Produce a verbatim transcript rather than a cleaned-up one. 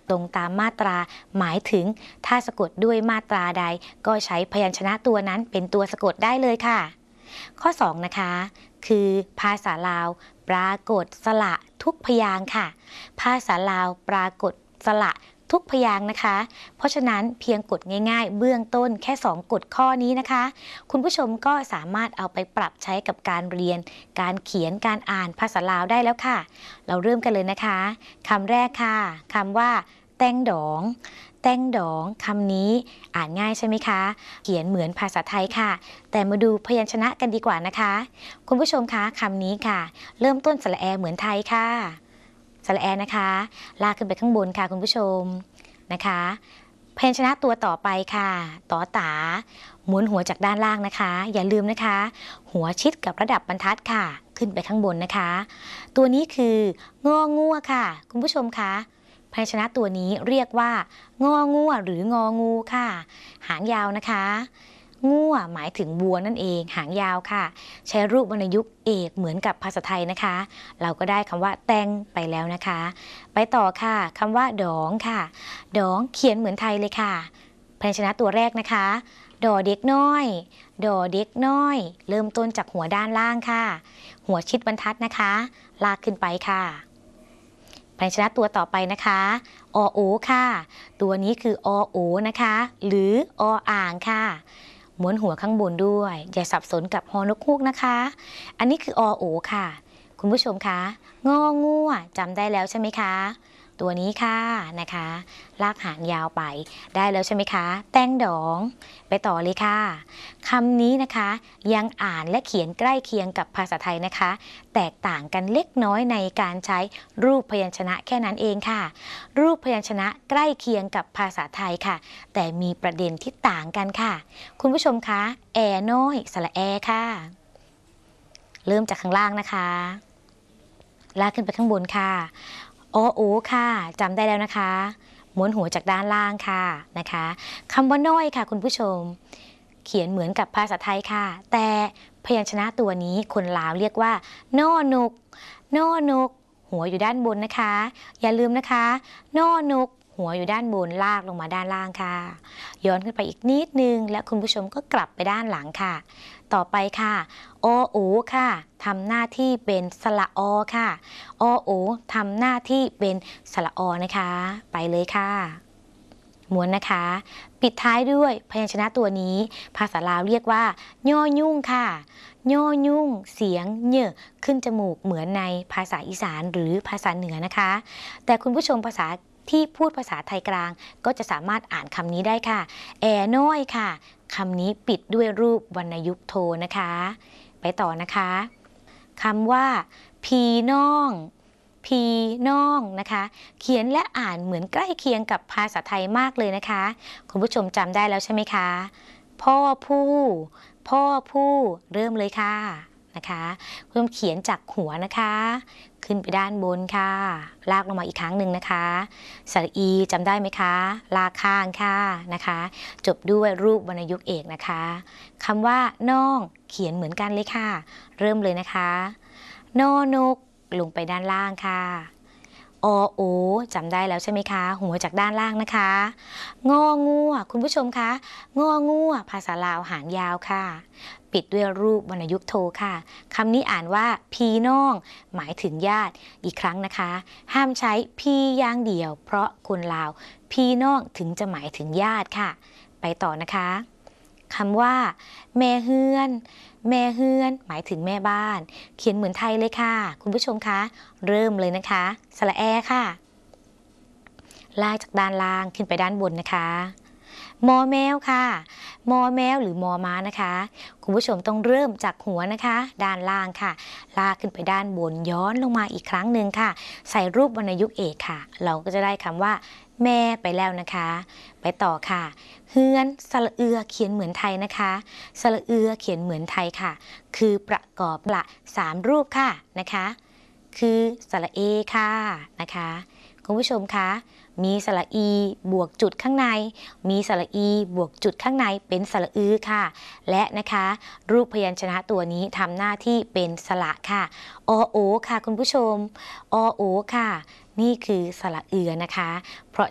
ตรงตามมาตราหมายถึงถ้าสะกดด้วยมาตราใดก็ใช้พยัญชนะตัวนั้นเป็นตัวสะกดได้เลยค่ะข้อสองนะคะคือภาษาลาวปรากฏสระทุกพยางค์ค่ะภาษาลาวปรากฏสระทุกพยางค์นะคะเพราะฉะนั้นเพียงกดง่ายๆเบื้องต้นแค่สองกฎข้อนี้นะคะคุณผู้ชมก็สามารถเอาไปปรับใช้กับการเรียนการเขียนการอ่านภาษาลาวได้แล้วค่ะเราเริ่มกันเลยนะคะคำแรกค่ะคำว่าแตงดองแตงดองคำนี้อ่านง่ายใช่ไหมคะเขียนเหมือนภาษาไทยค่ะแต่มาดูพยัญชนะกันดีกว่านะคะคุณผู้ชมคะคำนี้ค่ะเริ่มต้นสระแอเหมือนไทยค่ะสระแอนะคะลากขึ้นไปข้างบนค่ะคุณผู้ชมนะคะพยัญชนะตัวต่อไปค่ะต่อตาหมุนหัวจากด้านล่างนะคะอย่าลืมนะคะหัวชิดกับระดับบรรทัดค่ะขึ้นไปข้างบนนะคะตัวนี้คืององัวค่ะคุณผู้ชมคะพยัญชนะตัวนี้เรียกว่างองัวหรืององูค่ะหางยาวนะคะงัวหมายถึงวัวนั่นเองหางยาวค่ะใช้รูปวรรณยุกต์เอกเหมือนกับภาษาไทยนะคะเราก็ได้คำว่าแตงไปแล้วนะคะไปต่อค่ะคำว่าดองค่ะดองเขียนเหมือนไทยเลยค่ะพยัญชนะตัวแรกนะคะดอเด็กน้อยดอเด็กน้อยเริ่มต้นจากหัวด้านล่างค่ะหัวชิดบรรทัดนะคะลากขึ้นไปค่ะพยัญชนะตัวต่อไปนะคะอโอค่ะตัวนี้คืออโอนะคะหรือออ่างค่ะม้วนหัวข้างบนด้วยอย่าสับสนกับฮอนกฮูกนะคะอันนี้คืออโอค่ะคุณผู้ชมคะงองัวจำได้แล้วใช่ไหมคะตัวนี้ค่ะนะคะลากหางยาวไปได้แล้วใช่ไหมคะแตงดองไปต่อเลยค่ะคำนี้นะคะยังอ่านและเขียนใกล้เคียงกับภาษาไทยนะคะแตกต่างกันเล็กน้อยในการใช้รูปพยัญชนะแค่นั้นเองค่ะรูปพยัญชนะใกล้เคียงกับภาษาไทยค่ะแต่มีประเด็นที่ต่างกันค่ะคุณผู้ชมคะแอน้อยสระแอค่ะเริ่มจากข้างล่างนะคะลากขึ้นไปข้างบนค่ะอโอค่ะจำได้แล้วนะคะม้วนหัวจากด้านล่างค่ะนะคะคำว่าน้อยค่ะคุณผู้ชมเขียนเหมือนกับภาษาไทยค่ะแต่พยัญชนะตัวนี้คนลาวเรียกว่านอนกนอนกหัวอยู่ด้านบนนะคะอย่าลืมนะคะนอนกหัวอยู่ด้านบนลากลงมาด้านล่างค่ะย้อนขึ้นไปอีกนิดนึงและคุณผู้ชมก็กลับไปด้านหลังค่ะต่อไปค่ะอโอค่ะทำหน้าที่เป็นสระอค่ะอโอทำหน้าที่เป็นสระอนะคะไปเลยค่ะม้วนนะคะปิดท้ายด้วยพยัญชนะตัวนี้ภาษาลาวเรียกว่าย่อยุ่งค่ะย่อยุ่งเสียงเน่ขึ้นจมูกเหมือนในภาษาอีสานหรือภาษาเหนือนะคะแต่คุณผู้ชมภาษาที่พูดภาษาไทยกลางก็จะสามารถอ่านคำนี้ได้ค่ะแอน้อยค่ะคำนี้ปิดด้วยรูปวรรณยุกต์โทนะคะไปต่อนะคะคำว่าพีน้องพีน้องนะคะเขียนและอ่านเหมือนใกล้เคียงกับภาษาไทยมากเลยนะคะคุณผู้ชมจำได้แล้วใช่ไหมคะพ่อผู้พ่อผู้เริ่มเลยค่ะนะคะเพิ่มเขียนจากหัวนะคะขึ้นไปด้านบนค่ะลากลงมาอีกครั้งหนึ่งนะคะสระอีจำได้ไหมคะลากข้างค่ะนะคะจบด้วยรูปวรรณยุกต์เอกนะคะคำว่าน้องเขียนเหมือนกันเลยค่ะเริ่มเลยนะคะนอนกลงไปด้านล่างค่ะอโอจำได้แล้วใช่ไหมคะหัวจากด้านล่างนะคะงองัวคุณผู้ชมคะงองัวภาษาลาวหางยาวค่ะปิดด้วยรูปวรรณยุกต์โทค่ะคำนี้อ่านว่าพี่น้องหมายถึงญาติอีกครั้งนะคะห้ามใช้พี่อย่างเดียวเพราะคนลาวพี่น้องถึงจะหมายถึงญาติค่ะไปต่อนะคะคำว่าแม่เฮือนแม่เฮือนหมายถึงแม่บ้านเขียนเหมือนไทยเลยค่ะคุณผู้ชมคะเริ่มเลยนะคะสระแอค่ะลากจากด้านล่างขึ้นไปด้านบนนะคะมอแมวค่ะมอแมวหรือมอม้านะคะคุณผู้ชมต้องเริ่มจากหัวนะคะด้านล่างค่ะลากขึ้นไปด้านบนย้อนลงมาอีกครั้งหนึ่งค่ะใส่รูปวรรณยุกต์เอกค่ะเราก็จะได้คำว่าแม่ไปแล้วนะคะไปต่อค่ะเฮือนสระเอือเขียนเหมือนไทยนะคะสระเอือเขียนเหมือนไทยค่ะคือประกอบละสามรูปค่ะนะคะคือสระเอค่ะนะคะคุณผู้ชมคะมีสระอีบวกจุดข้างในมีสระอีบวกจุดข้างในเป็นสระอือค่ะและนะคะรูปพยัญชนะตัวนี้ทำหน้าที่เป็นสระค่ะอโอค่ะคุณผู้ชมอโอค่ะนี่คือสระเอือนะคะเพราะ